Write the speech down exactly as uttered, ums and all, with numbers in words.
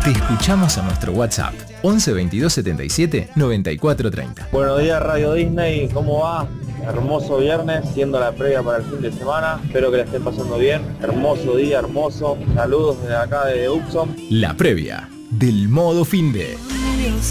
Te escuchamos a nuestro WhatsApp once veintidós setenta y siete noventa y cuatro treinta. Buenos días Radio Disney, ¿cómo va? Hermoso viernes, siendo la previa para el fin de semana. Espero que la estén pasando bien. Hermoso día, hermoso. Saludos desde acá de Uxon. La previa del modo fin de.